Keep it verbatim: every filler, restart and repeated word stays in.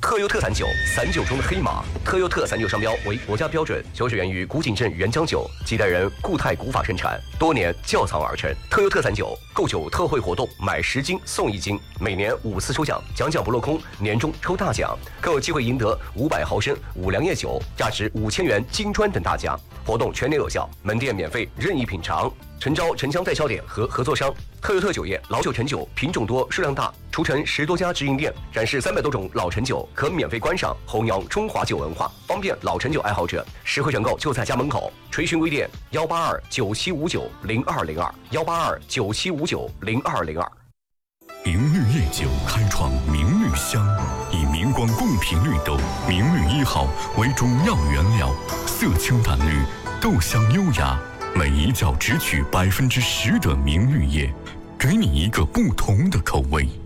特优特散酒，散酒中的黑马。特优特散酒商标为国家标准，酒水源于古井镇原浆酒，几代人固态古法生产，多年窖藏而成。特优特散酒购酒特惠活动，买十斤送一斤，每年五次抽奖，奖奖不落空，年终抽大奖，更有机会赢得五百毫升五粮液酒，价值五千元金砖等大奖。活动全年有效，门店免费任意品尝。诚招城乡代销点和合作商。特优特酒业老酒陈酒品种多，数量大，除陈十多家直营店，展示三百多种老陈酒，可免费观赏，弘扬中华酒文化，方便老陈酒爱好者。实惠选购就在家门口。垂询微店幺八二九七五九零二零二幺八二九七五九零二零二。 明绿夜酒开创明绿香，以明光贡品绿豆明绿一号为中药原料，色清淡绿，豆香优雅，每一窖只取百分之十的明绿叶，给你一个不同的口味。